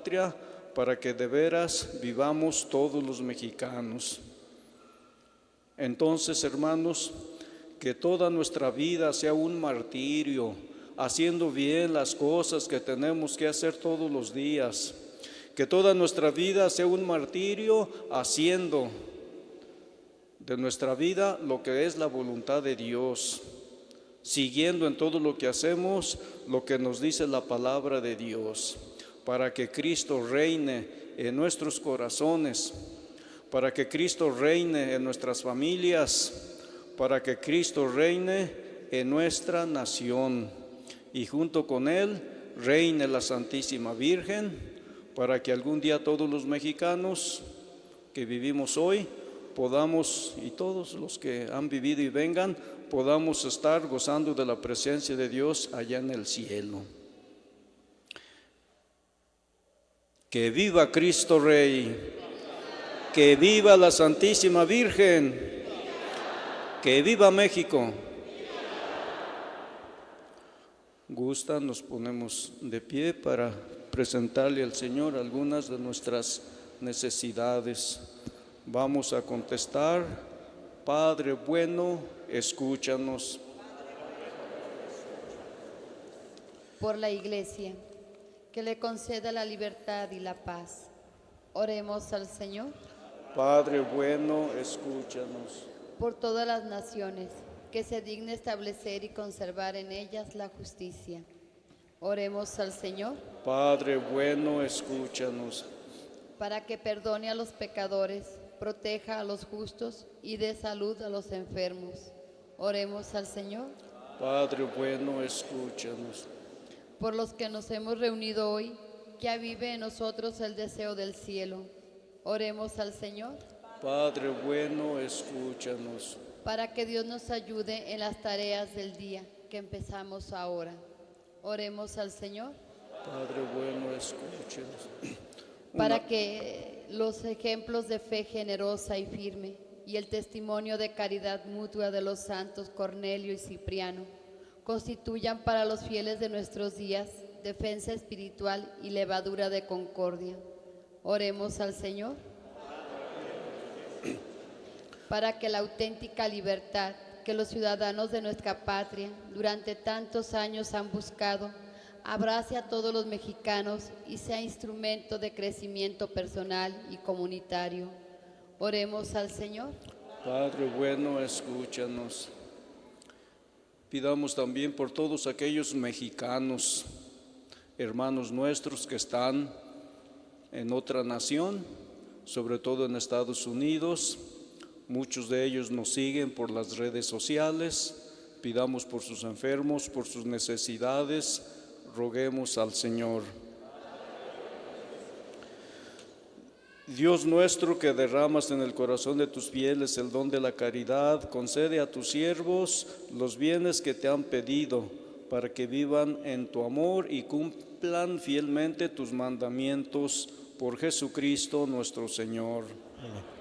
patria, para que de veras vivamos todos los mexicanos. Entonces, hermanos, que toda nuestra vida sea un martirio, haciendo bien las cosas que tenemos que hacer todos los días. Que toda nuestra vida sea un martirio, haciendo de nuestra vida lo que es la voluntad de Dios, siguiendo en todo lo que hacemos lo que nos dice la palabra de Dios, para que Cristo reine en nuestros corazones, para que Cristo reine en nuestras familias, para que Cristo reine en nuestra nación, y junto con Él reine la Santísima Virgen, para que algún día todos los mexicanos que vivimos hoy podamos, y todos los que han vivido y vengan, podamos estar gozando de la presencia de Dios allá en el cielo. Que viva Cristo Rey, que viva la Santísima Virgen, que viva México. Gustan, nos ponemos de pie para presentarle al Señor algunas de nuestras necesidades. Vamos a contestar: Padre bueno, escúchanos. Por la Iglesia, que le conceda la libertad y la paz. Oremos al Señor. Padre bueno, escúchanos. Por todas las naciones, que se digne establecer y conservar en ellas la justicia. Oremos al Señor. Padre bueno, escúchanos. Para que perdone a los pecadores, proteja a los justos y dé salud a los enfermos. Oremos al Señor. Padre bueno, escúchanos. Por los que nos hemos reunido hoy, que avive en nosotros el deseo del cielo. Oremos al Señor. Padre bueno, escúchanos. Para que Dios nos ayude en las tareas del día que empezamos ahora. Oremos al Señor. Padre bueno, escúchanos. Para que los ejemplos de fe generosa y firme y el testimonio de caridad mutua de los santos Cornelio y Cipriano constituyan para los fieles de nuestros días defensa espiritual y levadura de concordia. Oremos al Señor. Para que la auténtica libertad que los ciudadanos de nuestra patria durante tantos años han buscado abrace a todos los mexicanos y sea instrumento de crecimiento personal y comunitario. Oremos al Señor. Padre bueno, escúchanos. Pidamos también por todos aquellos mexicanos, hermanos nuestros que están en otra nación, sobre todo en Estados Unidos. Muchos de ellos nos siguen por las redes sociales. Pidamos por sus enfermos, por sus necesidades. Roguemos al Señor. Dios nuestro, que derramas en el corazón de tus fieles el don de la caridad, concede a tus siervos los bienes que te han pedido, para que vivan en tu amor y cumplan fielmente tus mandamientos, por Jesucristo nuestro Señor. Amén.